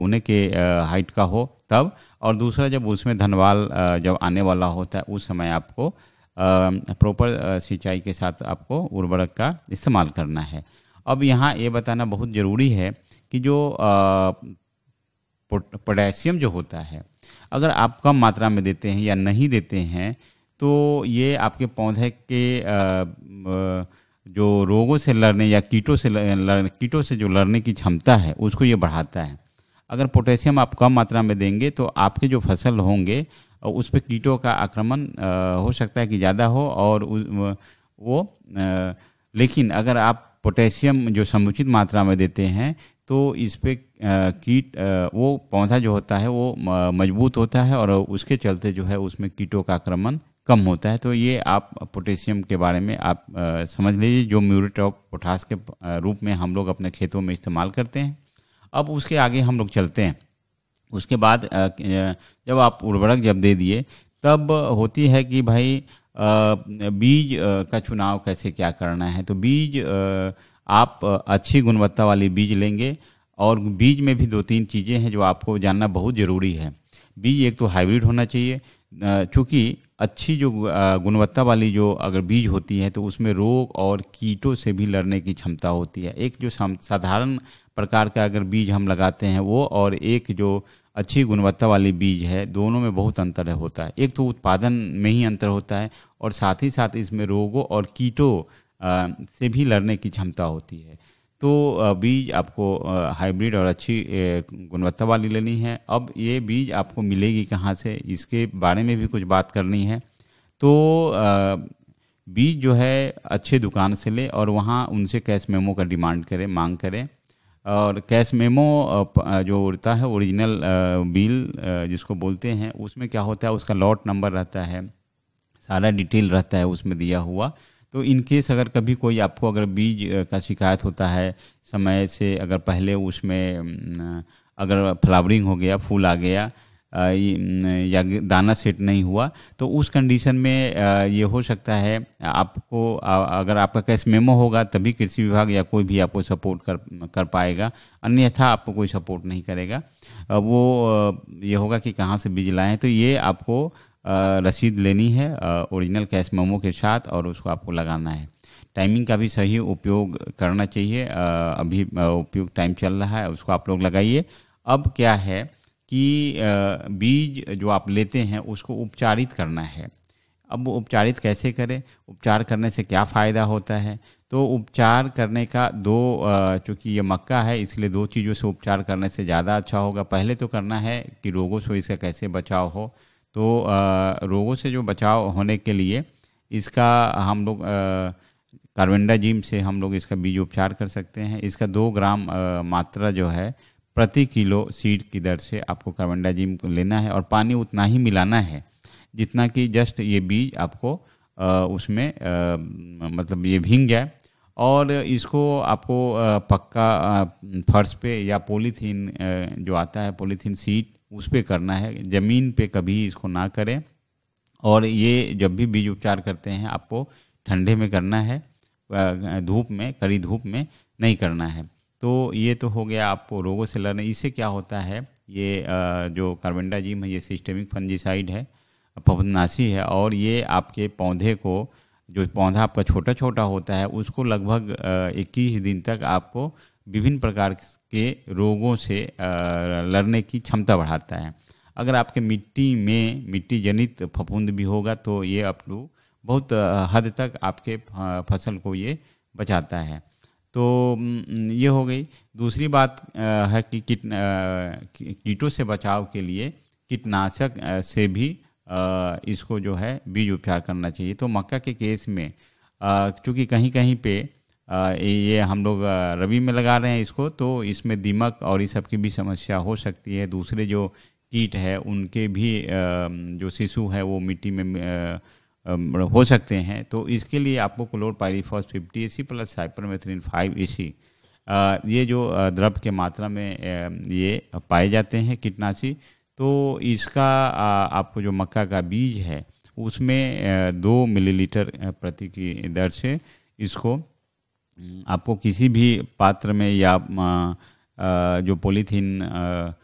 होने के हाइट का हो तब, और दूसरा जब उसमें धनवाल जब आने वाला होता है उस समय आपको प्रॉपर सिंचाई के साथ आपको उर्वरक का इस्तेमाल करना है। अब यहाँ ये बताना बहुत ज़रूरी है कि जो पोटेशियम जो होता है, अगर आप कम मात्रा में देते हैं या नहीं देते हैं तो ये आपके पौधे के जो रोगों से लड़ने या कीटों से जो लड़ने की क्षमता है उसको ये बढ़ाता है। अगर पोटेशियम आप कम मात्रा में देंगे तो आपके जो फसल होंगे उस पर कीटों का आक्रमण हो सकता है कि ज़्यादा हो, और लेकिन अगर आप पोटेशियम जो समुचित मात्रा में देते हैं तो इस पे कीट वो पौधा जो होता है वो मजबूत होता है और उसके चलते जो है उसमें कीटों का आक्रमण कम होता है। तो ये आप पोटेशियम के बारे में आप समझ लीजिए, जो म्यूरेट ऑफ पोटाश के रूप में हम लोग अपने खेतों में इस्तेमाल करते हैं। अब उसके आगे हम लोग चलते हैं। उसके बाद जब आप उर्वरक जब दे दिए तब होती है कि भाई बीज का चुनाव कैसे क्या करना है। तो बीज आप अच्छी गुणवत्ता वाली बीज लेंगे, और बीज में भी 2-3 चीज़ें हैं जो आपको जानना बहुत ज़रूरी है। बीज एक तो हाइब्रिड होना चाहिए, चूँकि अच्छी जो गुणवत्ता वाली जो अगर बीज होती है तो उसमें रोग और कीटों से भी लड़ने की क्षमता होती है। एक जो साधारण प्रकार का अगर बीज हम लगाते हैं वो, और एक जो अच्छी गुणवत्ता वाली बीज है, दोनों में बहुत अंतर होता है। एक तो उत्पादन में ही अंतर होता है और साथ ही साथ इसमें रोगों और कीटों से भी लड़ने की क्षमता होती है। तो बीज आपको हाइब्रिड और अच्छी गुणवत्ता वाली लेनी है। अब ये बीज आपको मिलेगी कहाँ से, इसके बारे में भी कुछ बात करनी है। तो बीज जो है अच्छे दुकान से ले और वहाँ उनसे कैश मेमो का डिमांड करें, मांग करें। और कैश मेमो जो होता है ओरिजिनल बिल जिसको बोलते हैं, उसमें क्या होता है उसका लॉट नंबर रहता है, सारा डिटेल रहता है उसमें दिया हुआ। तो इन केस अगर कभी कोई आपको अगर बीज का शिकायत होता है समय से, अगर पहले उसमें अगर फ्लावरिंग हो गया, फूल आ गया या दाना सेट नहीं हुआ, तो उस कंडीशन में ये हो सकता है आपको अगर आपका कैश मेमो होगा तभी कृषि विभाग या कोई भी आपको सपोर्ट कर पाएगा, अन्यथा आपको कोई सपोर्ट नहीं करेगा। वो ये होगा कि कहाँ से बीज लाएं। तो ये आपको रसीद लेनी है ओरिजिनल कैश मेमो के साथ और उसको आपको लगाना है। टाइमिंग का भी सही उपयोग करना चाहिए। अभी उपयोग टाइम चल रहा है, उसको आप लोग लगाइए। अब क्या है कि बीज जो आप लेते हैं उसको उपचारित करना है। अब उपचारित कैसे करें, उपचार करने से क्या फ़ायदा होता है? तो उपचार करने का चूँकि ये मक्का है इसलिए 2 चीज़ों से उपचार करने से ज़्यादा अच्छा होगा। पहले तो करना है कि रोगों से इसका कैसे बचाव हो। तो रोगों से जो बचाव होने के लिए इसका हम लोग कार्बेंडाजिम से हम लोग इसका बीज उपचार कर सकते हैं। इसका 2 ग्राम मात्रा जो है प्रति किलो सीड की दर से आपको कार्बेंडाजिम लेना है और पानी उतना ही मिलाना है जितना कि जस्ट ये बीज आपको उसमें मतलब ये भीग जाए। और इसको आपको पक्का फर्श पे या पॉलीथीन जो आता है पॉलीथीन सीट उस पे करना है, ज़मीन पे कभी इसको ना करें। और ये जब भी बीज उपचार करते हैं आपको ठंडे में करना है, धूप में, कड़ी धूप में नहीं करना है। तो ये तो हो गया आपको रोगों से लड़ने। इससे क्या होता है, ये जो कार्बेंडाजिम है ये सिस्टेमिक फंजीसाइड है, फफूंदनाशी है, और ये आपके पौधे को, जो पौधा आपका छोटा छोटा होता है उसको लगभग 21 दिन तक आपको विभिन्न प्रकार के रोगों से लड़ने की क्षमता बढ़ाता है। अगर आपके मिट्टी में मिट्टी जनित फफूंद भी होगा तो ये अप टू बहुत हद तक आपके फसल को ये बचाता है। तो ये हो गई। दूसरी बात है कि कीटों से बचाव के लिए कीटनाशक से भी इसको जो है बीज उपचार करना चाहिए। तो मक्का के केस में चूँकि कहीं कहीं पे ये हम लोग रबी में लगा रहे हैं इसको, तो इसमें दीमक और इस सब की भी समस्या हो सकती है। दूसरे जो कीट है उनके भी जो शिशु है वो मिट्टी में हो सकते हैं। तो इसके लिए आपको chlorpyrifos 50 AC plus cypermethrin 5 AC ये जो द्रव के मात्रा में ये पाए जाते हैं कीटनाशी। तो इसका आपको जो मक्का का बीज है उसमें 2 मिलीलीटर प्रति की दर से इसको आपको किसी भी पात्र में या जो पॉलीथीन